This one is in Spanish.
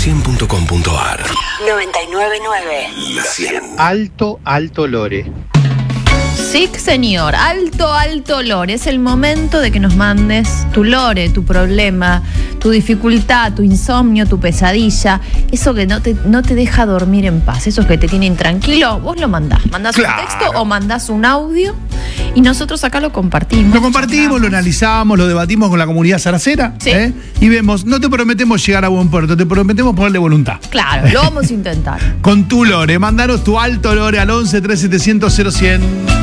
la100.com.ar. 99.9. La 100. Alto, alto lore. Sí, señor. Alto, alto lore. Es el momento de que nos mandes tu lore, tu problema, tu dificultad, tu insomnio, tu pesadilla. Eso que no te deja dormir en paz. Eso que te tiene intranquilo. Vos lo mandás. Mandás Claro. un texto o mandás un audio y nosotros acá lo compartimos. Lo compartimos, lo analizamos, lo debatimos con la comunidad saracera. Sí. Y vemos, no te prometemos llegar a buen puerto, te prometemos ponerle voluntad. Claro, lo vamos a intentar. Con tu lore, mandanos tu alto lore al 11 3700 0100.